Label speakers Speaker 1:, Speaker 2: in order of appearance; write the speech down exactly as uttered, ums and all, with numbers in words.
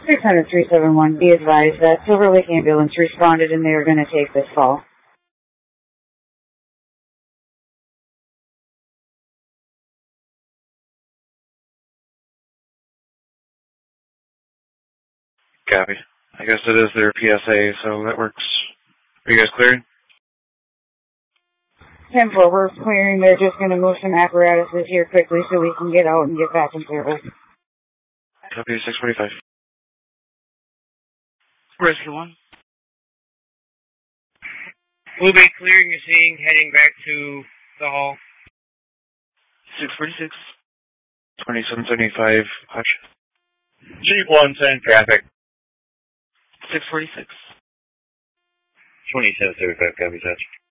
Speaker 1: six hundred three seven one, be advised that Silver Lake Ambulance responded and they are going to take this call.
Speaker 2: Copy. I guess it is their P S A, so that works. Are you guys clearing?
Speaker 1: ten four, we're clearing. They're just going to move some apparatuses here quickly so we can get out and get back in service.
Speaker 2: Copy, six forty-five.
Speaker 3: Rescue one. We'll be clearing your scene, heading back to the hall.
Speaker 2: six forty-six. twenty-seven seventy-five, Hutch.
Speaker 4: Chief one ten, traffic.
Speaker 2: six forty-six.
Speaker 4: twenty-seven seventy-five, copy, Hutch.